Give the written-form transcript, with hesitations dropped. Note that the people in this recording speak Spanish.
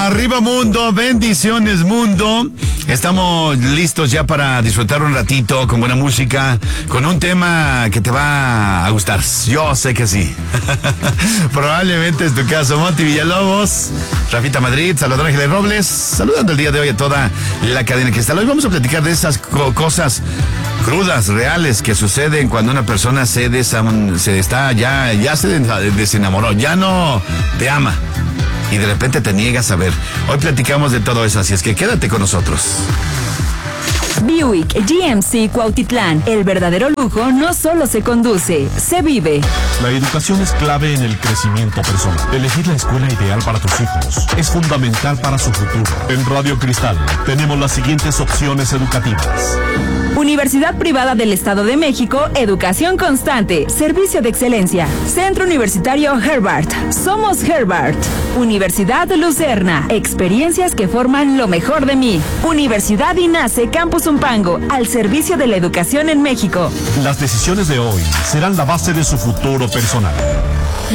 Arriba mundo, bendiciones mundo. Estamos listos ya para disfrutar un ratito con buena música, con un tema que te va a gustar. Yo sé que sí. Probablemente es tu caso. Monty Villalobos, Rafita Madrid, Salvador Ángeles Robles, saludando el día de hoy a toda la cadena que está. Hoy vamos a platicar de esas cosas crudas, reales, que suceden cuando una persona se desenamoró, ya no te ama. Y de repente te niegas a ver. Hoy platicamos de todo eso, así es que quédate con nosotros. Buick GMC Cuautitlán. El verdadero lujo no solo se conduce, se vive. La educación es clave en el crecimiento personal. Elegir la escuela ideal para tus hijos es fundamental para su futuro. En Radio Cristal tenemos las siguientes opciones educativas. Universidad Privada del Estado de México, educación constante, servicio de excelencia. Centro Universitario Herbart, somos Herbart. Universidad Lucerna, experiencias que forman lo mejor de mí. Universidad INACE Campus Umpango, al servicio de la educación en México. Las decisiones de hoy serán la base de su futuro personal.